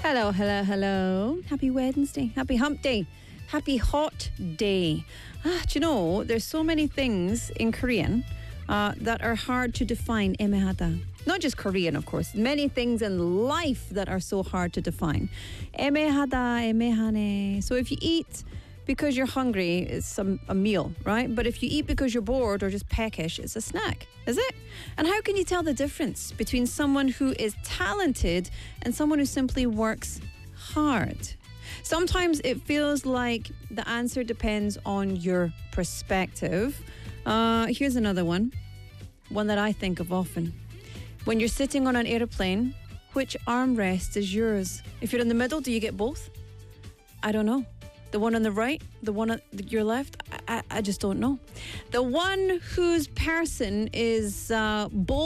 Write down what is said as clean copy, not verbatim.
Hello, hello, hello. Happy Wednesday. Happy hump day. Happy hot day. Do you know, there's so many things in Korean that are hard to define. 애매하다. Not just Korean, of course. Many things in life that are so hard to define. 애매하다, 애매하네. So if you eat because you're hungry, it's a meal, right? But if you eat because you're bored or just peckish, it's a snack, is it? And how can you tell the difference between someone who is talented and someone who simply works hard? Sometimes it feels like the answer depends on your perspective. Here's another one that I think of often. When you're sitting on an airplane, which armrest is yours? If you're in the middle, do you get both? I don't know. The one on the right, the one on your left, I just don't know. The one whose person is bold